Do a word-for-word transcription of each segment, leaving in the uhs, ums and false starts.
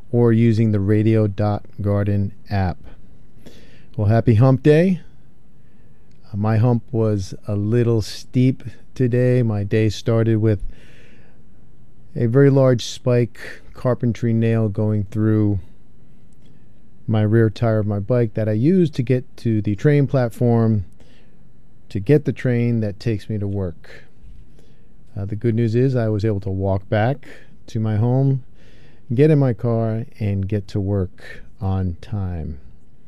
or using the radio dot garden app. Well, happy hump day. Uh, my hump was a little steep today. My day started with a very large spike carpentry nail going through my rear tire of my bike that I use to get to the train platform to get the train that takes me to work. Uh, the good news is I was able to walk back to my home, get in my car, and get to work on time.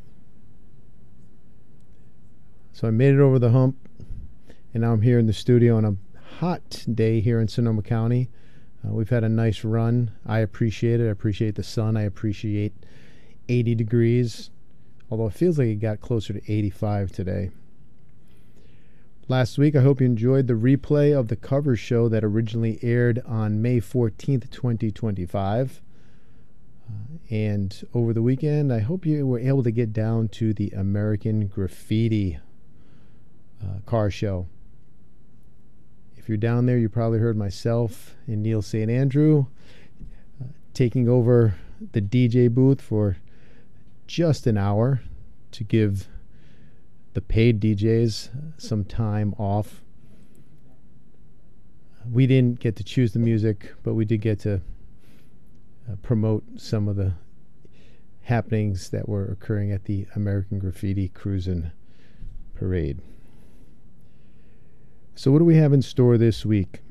So I made it over the hump, and now I'm here in the studio on a hot day here in Sonoma County. Uh, we've had a nice run. I appreciate it. I appreciate the sun. I appreciate eighty degrees, although it feels like it got closer to eighty-five today. Last week, I hope you enjoyed the replay of the cover show that originally aired on May fourteenth, twenty twenty-five. Uh, and over the weekend, I hope you were able to get down to the American Graffiti uh, car show. If you're down there, you probably heard myself and Neil Saint Andrew uh, taking over the D J booth for just an hour to give the paid D Js some time off. We didn't get to choose the music, but we did get to uh, promote some of the happenings that were occurring at the American Graffiti Cruisin' Parade. So what do we have in store this week?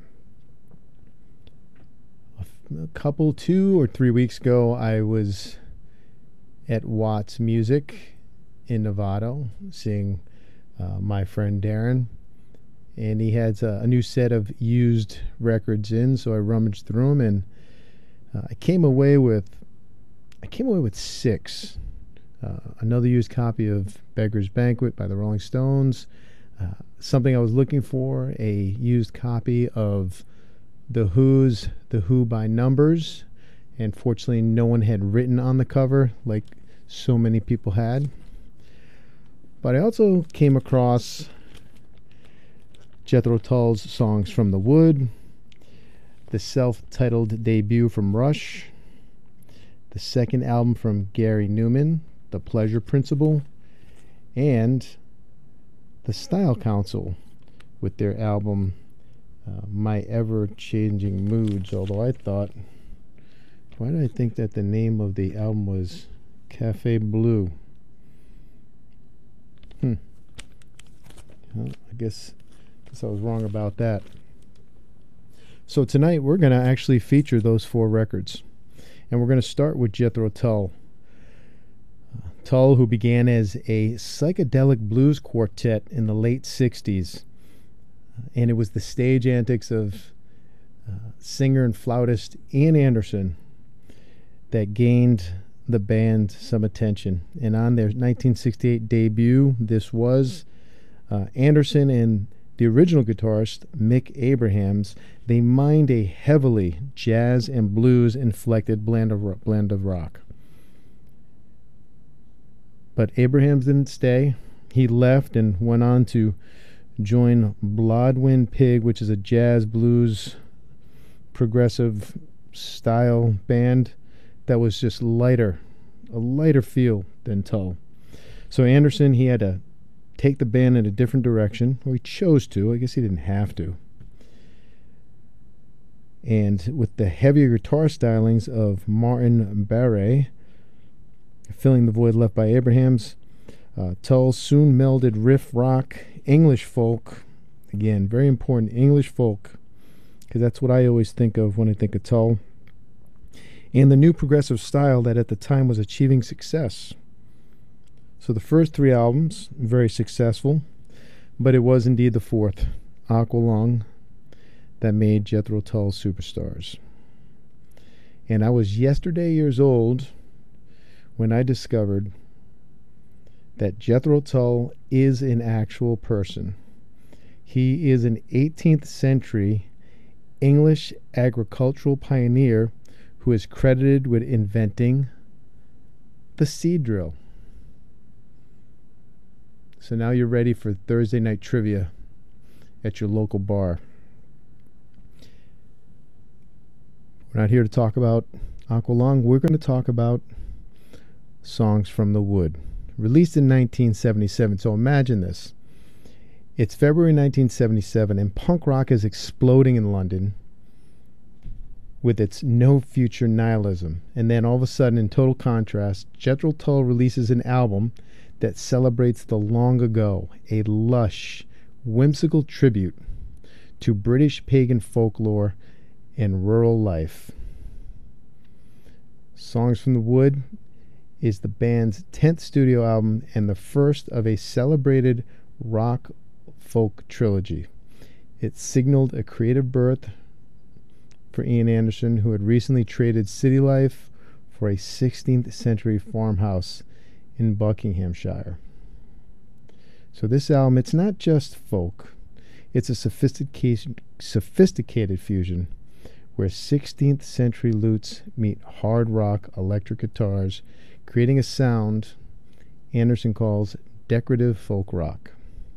A, f- a couple, two or three weeks ago, I was at Watts Music in Novato, seeing uh, my friend Darren, and he had a, a new set of used records in, so I rummaged through them, and uh, I came away with I came away with six. Uh, another used copy of Beggar's Banquet by the Rolling Stones, uh, something I was looking for, a used copy of The Who's The Who by Numbers, and fortunately no one had written on the cover like so many people had. But I also came across Jethro Tull's Songs from the Wood, the self-titled debut from Rush, the second album from Gary Newman, The Pleasure Principle, and the Style Council with their album uh, My Ever-Changing Moods, although I thought, why did I think that the name of the album was Cafe Blue? Hmm. Well, I guess, guess I was wrong about that. So tonight we're going to actually feature those four records. And we're going to start with Jethro Tull. Uh, Tull, who began as a psychedelic blues quartet in the late sixties. Uh, and it was the stage antics of uh, singer and flautist Ian Anderson that gained the band some attention. And on their nineteen sixty-eight debut, this was uh, Anderson and the original guitarist, Mick Abrahams. They mined a heavily jazz and blues inflected blend of, blend of rock. But Abrahams didn't stay. He left and went on to join Bloodwind Pig, which is a jazz blues progressive style band that was just lighter, a lighter feel than Tull. So Anderson, he had to take the band in a different direction, or he chose to. I guess he didn't have to. And with the heavier guitar stylings of Martin Barre filling the void left by Abrahams, uh, Tull soon melded riff rock, English folk, again, very important, English folk, because that's what I always think of when I think of Tull, and the new progressive style that at the time was achieving success. So the first three albums, very successful, but it was indeed the fourth, Aqualung, that made Jethro Tull superstars. And I was yesterday years old when I discovered that Jethro Tull is an actual person. He is an eighteenth century English agricultural pioneer who is credited with inventing the seed drill. So now you're ready for Thursday night trivia at your local bar. We're not here to talk about Aqualung, we're going to talk about Songs from the Wood, released in nineteen seventy-seven. So imagine this. It's February nineteen seventy-seven, and punk rock is exploding in London with its no future nihilism. And then all of a sudden, in total contrast, Jethro Tull releases an album that celebrates the long ago, a lush, whimsical tribute to British pagan folklore and rural life. Songs from the Wood is the band's tenth studio album and the first of a celebrated rock folk trilogy. It signaled a creative birth for Ian Anderson, who had recently traded city life for a sixteenth century farmhouse in Buckinghamshire. So this album, it's not just folk. It's a sophisticated, sophisticated fusion where sixteenth century lutes meet hard rock electric guitars, creating a sound Anderson calls decorative folk rock.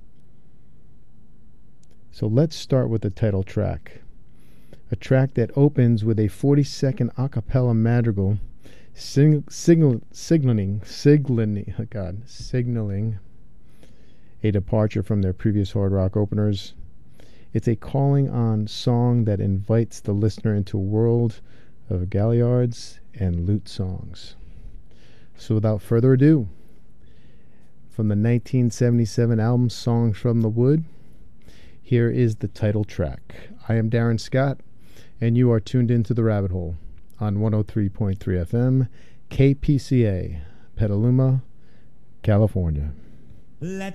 So let's start with the title track. A track that opens with a forty-second a cappella madrigal Sig- signal, signaling, signaling, oh God, signaling a departure from their previous hard rock openers. It's a calling on song that invites the listener into a world of galliards and lute songs. So without further ado, from the nineteen seventy-seven album Songs from the Wood, here is the title track. I am Darren Scott, and you are tuned into The Rabbit Hole on one oh three point three F M, K P C A, Petaluma, California. Let